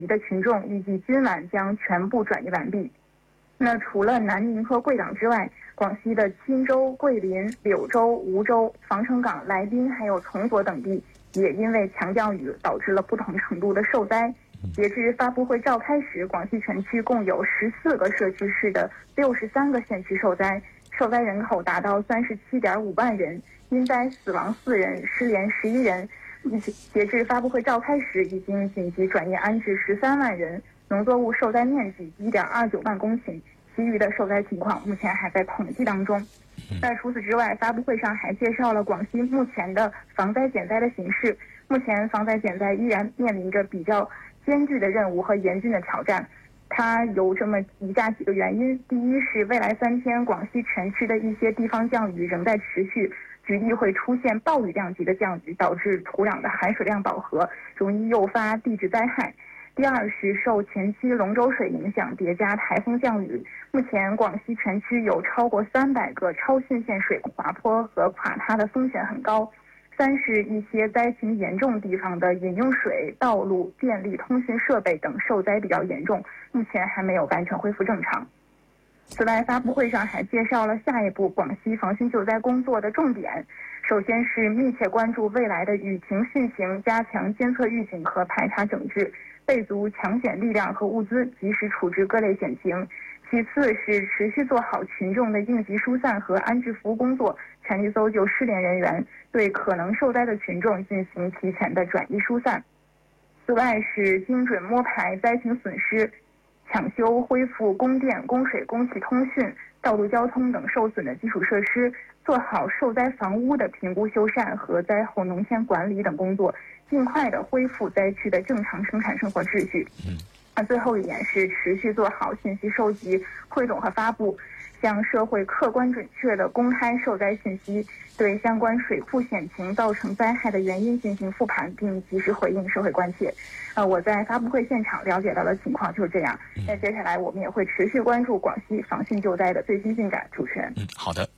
的群众预计今晚将全部转移完毕。那除了南宁和贵港之外，广西的钦州、桂林、柳州、梧州、防城港、来宾还有崇左等地，也因为强降雨导致了不同程度的受灾。截至发布会召开时，广西全区共有14个社区市的63个县区受灾，受灾人口达到37.5万人，因灾死亡4人，失联11人。截至发布会召开时，已经紧急转移安置13万人，农作物受灾面积1.29万公顷，其余的受灾情况目前还在统计当中。那除此之外，发布会上还介绍了广西目前的防灾减灾的形势。目前防灾减灾依然面临着比较艰巨的任务和严峻的挑战，它有这么以下几个原因。第一是未来3天广西全区的一些地方降雨仍在持续，局地会出现暴雨量级的降雨，导致土壤的含水量饱和，容易诱发地质灾害。第二是受前期龙舟水影响叠加台风降雨，目前广西全区有超过300个超汛线水库滑坡和垮塌的风险很高。三是一些灾情严重地方的饮用水、道路、电力、通讯设备等受灾比较严重，目前还没有完全恢复正常。此外，发布会上还介绍了下一步广西防汛救灾工作的重点。首先是密切关注未来的雨情汛情，加强监测预警和排查整治，备足抢险力量和物资，及时处置各类险情。其次是持续做好群众的应急疏散和安置服务工作，全力搜救失联人员，对可能受灾的群众进行提前的转移疏散。此外是精准摸排灾情损失，抢修恢复供电、供水、供气、通讯、道路交通等受损的基础设施，做好受灾房屋的评估修缮和灾后农田管理等工作，尽快的恢复灾区的正常生产生活秩序。最后一点是持续做好信息收集、汇总和发布，向社会客观准确的公开受灾信息，对相关水库险情造成灾害的原因进行复盘，并及时回应社会关切。我在发布会现场了解到的情况就是这样。那接下来我们也会持续关注广西防汛救灾的最新进展。主持人， 好的。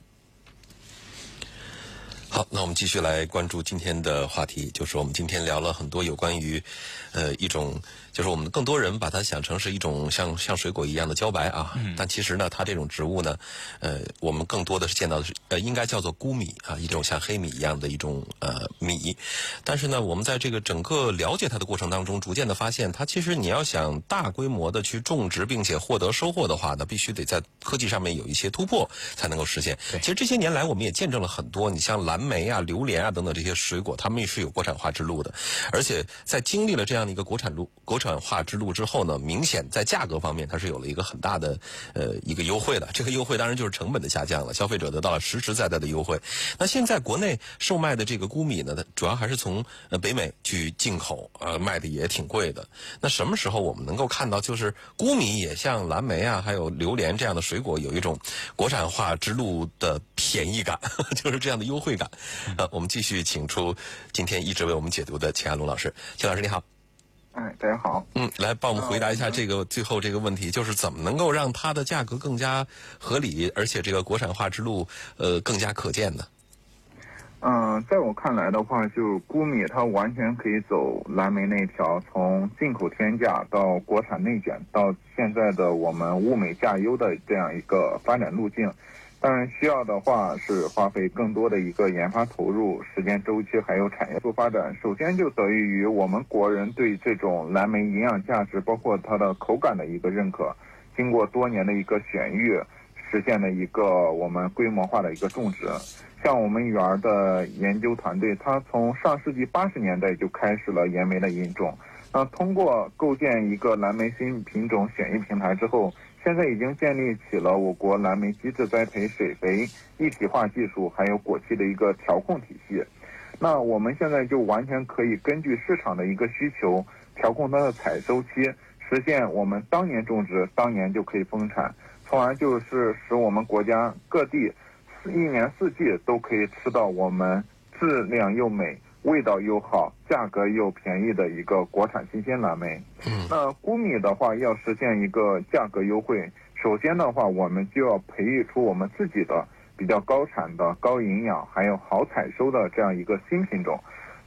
好，那我们继续来关注今天的话题，就是我们今天聊了很多有关于，一种就是我们更多人把它想成是一种像水果一样的茭白啊，但其实呢，它这种植物呢，我们更多的是见到的是应该叫做菇米啊，一种像黑米一样的一种米，但是呢，我们在这个整个了解它的过程当中，逐渐的发现，它其实你要想大规模的去种植并且获得收获的话呢，必须得在科技上面有一些突破才能够实现。其实这些年来，我们也见证了很多，你像蓝莓啊、榴莲啊等等这些水果，它们也是有国产化之路的。而且在经历了这样的一个国产化之路之后呢，明显在价格方面它是有了一个很大的一个优惠的。这个优惠当然就是成本的下降了，消费者得到了实实在在的优惠。那现在国内售卖的这个菇米呢，主要还是从北美去进口，卖的也挺贵的。那什么时候我们能够看到，就是菇米也像蓝莓啊，还有榴莲这样的水果有一种国产化之路的便宜感，就是这样的优惠感？我们继续请出今天一直为我们解读的钱亚龙老师。钱老师你好。 大家好。 来帮我们回答一下这个最后这个问题，就是怎么能够让它的价格更加合理，而且这个国产化之路更加可见呢？ 在我看来的话，就菇米它完全可以走蓝莓那条，从进口天价到国产内卷，到现在的我们物美价优的这样一个发展路径。当然需要的话是花费更多的一个研发投入、时间周期，还有产业做发展。首先就得益于我们国人对这种蓝莓营养价值，包括它的口感的一个认可，经过多年的一个选育，实现了一个我们规模化的一个种植。像我们园的研究团队，它从上世纪80年代就开始了岩莓的引种。通过构建一个蓝莓新品种选育平台之后，现在已经建立起了我国蓝莓机制栽培、水肥一体化技术，还有果期的一个调控体系。那我们现在就完全可以根据市场的一个需求，调控它的采收期，实现我们当年种植，当年就可以丰产，从而就是使我们国家各地一年四季都可以吃到我们质量又美、味道又好、价格又便宜的一个国产新鲜蓝莓。那菇米的话，要实现一个价格优惠，首先的话，我们就要培育出我们自己的比较高产的、高营养还有好采收的这样一个新品种。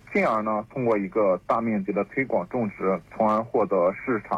进而呢通过一个大面积的推广种植，从而获得市场